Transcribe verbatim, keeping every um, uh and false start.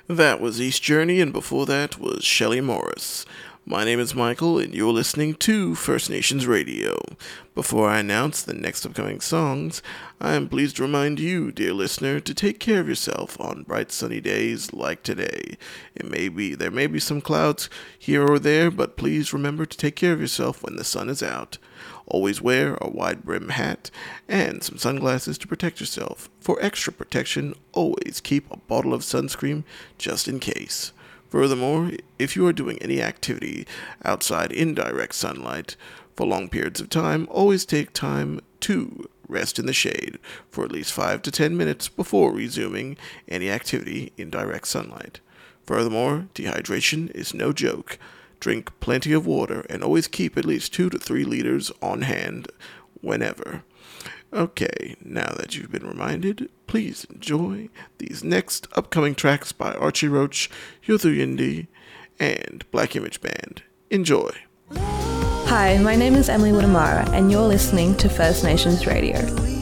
That was East Journey, and before that was Shelley Morris. My name is Michael, and you're listening to First Nations Radio. Before I announce the next upcoming songs, I am pleased to remind you, dear listener, to take care of yourself on bright sunny days like today. It may be there may be some clouds here or there, but please remember to take care of yourself when the sun is out. Always wear a wide-brim hat and some sunglasses to protect yourself. For extra protection, always keep a bottle of sunscreen just in case. Furthermore, if you are doing any activity outside in direct sunlight for long periods of time, always take time to rest in the shade for at least five to ten minutes before resuming any activity in direct sunlight. Furthermore, dehydration is no joke. Drink plenty of water and always keep at least two to three liters on hand whenever. Okay, now that you've been reminded, please enjoy these next upcoming tracks by Archie Roach, Yothuyindi, and Black Image Band. Enjoy. Hi, my name is Emily Woodamara, and you're listening to First Nations Radio.